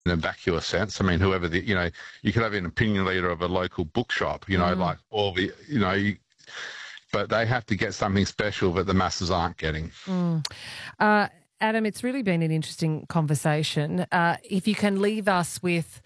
in a vacuous sense. I mean, whoever you could have an opinion leader of a local bookshop, like all the, but they have to get something special that the masses aren't getting. Adam, it's really been an interesting conversation. If you can leave us with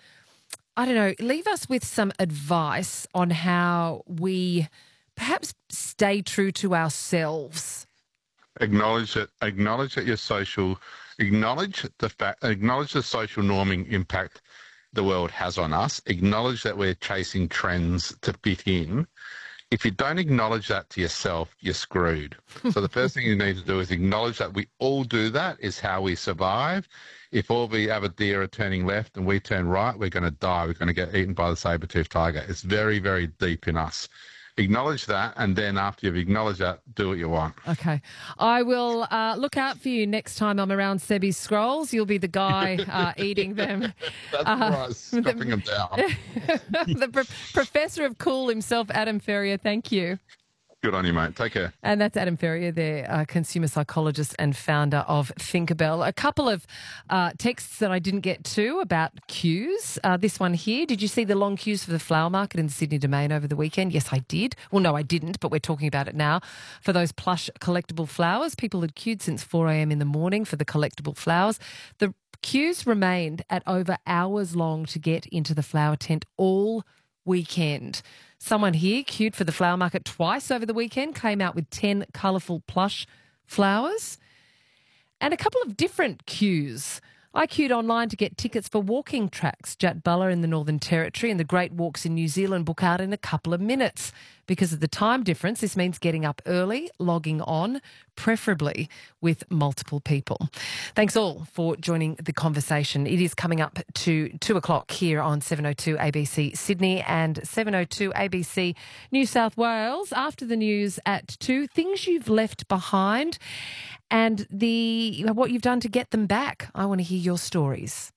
some advice on how we perhaps stay true to ourselves. Acknowledge that you're social. Acknowledge the social norming impact the world has on us. Acknowledge that we're chasing trends to fit in. If you don't acknowledge that to yourself, you're screwed. So the first thing you need to do is acknowledge that we all do that, is how we survive. If all the other deer are turning left and we turn right, we're going to die. We're going to get eaten by the saber-toothed tiger. It's very, very deep in us. Acknowledge that, and then after you've acknowledged that, do what you want. Okay. I will look out for you next time I'm around Sebi's scrolls. You'll be the guy eating them. That's right, scoffing them down. The professor of cool himself, Adam Ferrier, thank you. Good on you, mate. Take care. And that's Adam Ferrier there, consumer psychologist and founder of Thinkerbell. A couple of texts that I didn't get to about queues. This one here, did you see the long queues for the flower market in the Sydney Domain over the weekend? Yes, I did. Well, no, I didn't, but we're talking about it now. For those plush collectible flowers, people had queued since 4 a.m. in the morning for the collectible flowers. The queues remained at over hours long to get into the flower tent all weekend. Someone here queued for the flower market twice over the weekend, came out with 10 colourful plush flowers, and a couple of different queues. I queued online to get tickets for walking tracks. Jatbulla in the Northern Territory and the Great Walks in New Zealand book out in a couple of minutes. Because of the time difference, this means getting up early, logging on, preferably with multiple people. Thanks all for joining the conversation. It is coming up to 2 o'clock here on 702 ABC Sydney and 702 ABC New South Wales. After the news at 2, things you've left behind and what you've done to get them back. I want to hear your stories.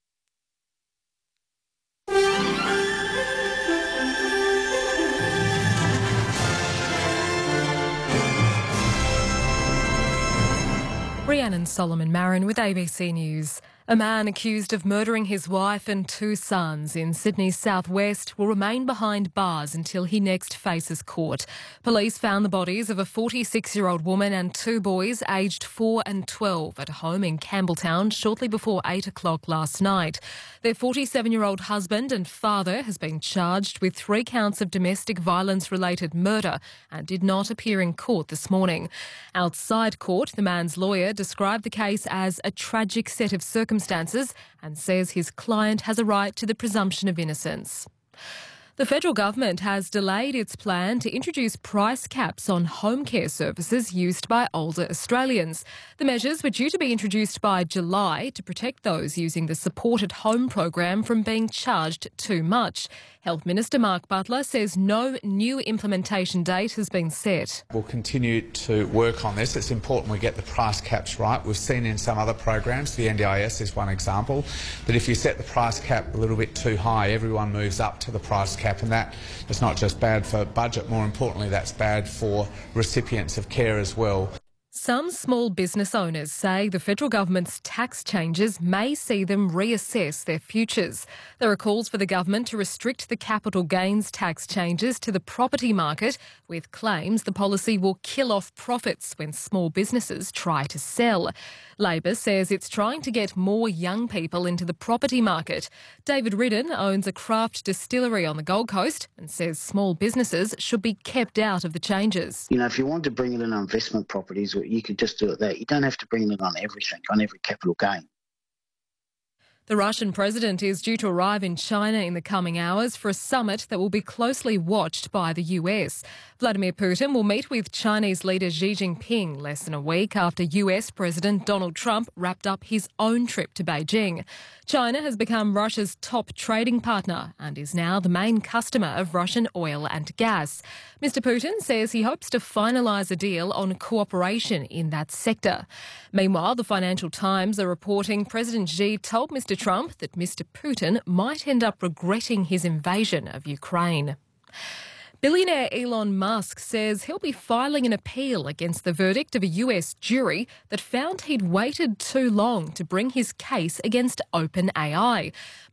Rhiannon Solomon Marin with ABC News. A man accused of murdering his wife and 2 sons in Sydney's southwest will remain behind bars until he next faces court. Police found the bodies of a 46-year-old woman and 2 boys aged 4 and 12 at a home in Campbelltown shortly before 8 o'clock last night. Their 47-year-old husband and father has been charged with 3 counts of domestic violence-related murder and did not appear in court this morning. Outside court, the man's lawyer described the case as a tragic set of circumstances and says his client has a right to the presumption of innocence. The federal government has delayed its plan to introduce price caps on home care services used by older Australians. The measures were due to be introduced by July to protect those using the Support at Home program from being charged too much. Health Minister Mark Butler says no new implementation date has been set. We'll continue to work on this. It's important we get the price caps right. We've seen in some other programs, the NDIS is one example, that if you set the price cap a little bit too high, everyone moves up to the price cap, and that is not just bad for budget, more importantly that's bad for recipients of care as well. Some small business owners say the federal government's tax changes may see them reassess their futures. There are calls for the government to restrict the capital gains tax changes to the property market, with claims the policy will kill off profits when small businesses try to sell. Labor says it's trying to get more young people into the property market. David Ridden owns a craft distillery on the Gold Coast and says small businesses should be kept out of the changes. If you want to bring it in on investment properties, you could just do it there. You don't have to bring it on everything, on every capital gain. The Russian president is due to arrive in China in the coming hours for a summit that will be closely watched by the US. Vladimir Putin will meet with Chinese leader Xi Jinping less than a week after US President Donald Trump wrapped up his own trip to Beijing. China has become Russia's top trading partner and is now the main customer of Russian oil and gas. Mr. Putin says he hopes to finalise a deal on cooperation in that sector. Meanwhile, the Financial Times are reporting President Xi told Mr. Trump that Mr. Putin might end up regretting his invasion of Ukraine. Billionaire Elon Musk says he'll be filing an appeal against the verdict of a US jury that found he'd waited too long to bring his case against OpenAI.